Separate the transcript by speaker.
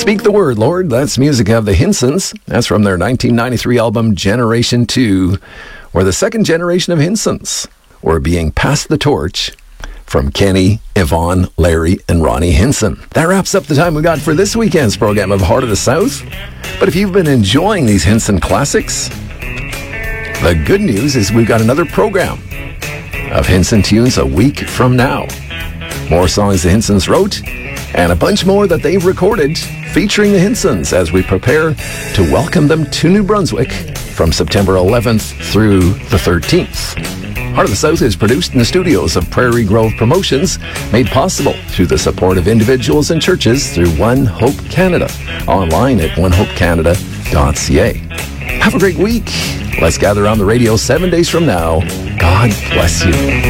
Speaker 1: Speak the Word, Lord. That's music of the Hinsons. That's from their 1993 album, Generation 2, where the second generation of Hinsons were being passed the torch from Kenny, Yvonne, Larry, and Ronnie Hinson. That wraps up the time we got for this weekend's program of Heart of the South. But if you've been enjoying these Hinson classics, the good news is we've got another program of Hinson tunes a week from now. More songs the Hinsons wrote, and a bunch more that they've recorded featuring the Hinsons as we prepare to welcome them to New Brunswick from September 11th through the 13th. Heart of the South is produced in the studios of Prairie Grove Promotions, made possible through the support of individuals and churches through One Hope Canada, online at onehopecanada.ca. Have a great week. Let's gather on the radio 7 days from now. God bless you.